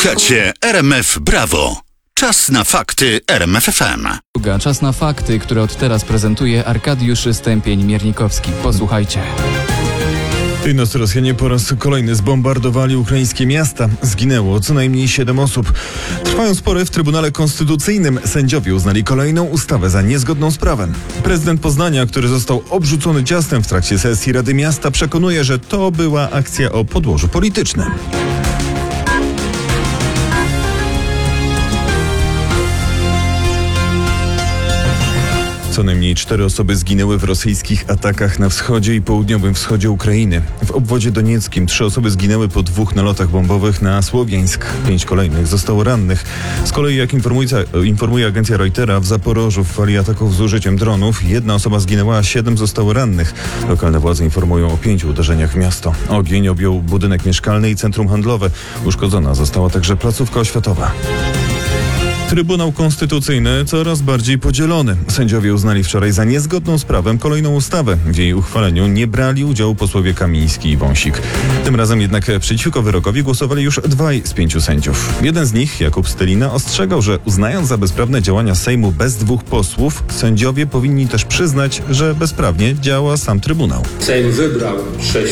Słuchacie RMF Brawo. Czas na fakty RMF FM. Czas na fakty, które od teraz prezentuje Arkadiusz Stępień-Miernikowski. Posłuchajcie. Tej nocy Rosjanie po raz kolejny zbombardowali ukraińskie miasta. Zginęło co najmniej 7 osób. Trwają spory w Trybunale Konstytucyjnym. Sędziowie uznali kolejną ustawę za niezgodną z prawem. Prezydent Poznania, który został obrzucony ciastem w trakcie sesji Rady Miasta, przekonuje, że to była akcja o podłożu politycznym. Co najmniej 4 osoby zginęły w rosyjskich atakach na wschodzie i południowym wschodzie Ukrainy. W obwodzie donieckim 3 osoby zginęły po 2 nalotach bombowych na Słowiańsk. 5 kolejnych zostało rannych. Z kolei, jak informuje agencja Reutera, w Zaporożu w fali ataków z użyciem dronów 1 osoba zginęła, a 7 zostało rannych. Lokalne władze informują o 5 uderzeniach w miasto. Ogień objął budynek mieszkalny i centrum handlowe. Uszkodzona została także placówka oświatowa. Trybunał Konstytucyjny coraz bardziej podzielony. Sędziowie uznali wczoraj za niezgodną z prawem kolejną ustawę. W jej uchwaleniu nie brali udziału posłowie Kamiński i Wąsik. Tym razem jednak przeciwko wyrokowi głosowali już 2 z 5 sędziów. Jeden z nich, Jakub Stylina, ostrzegał, że uznając za bezprawne działania Sejmu bez 2 posłów, sędziowie powinni też przyznać, że bezprawnie działa sam Trybunał. Sejm wybrał 6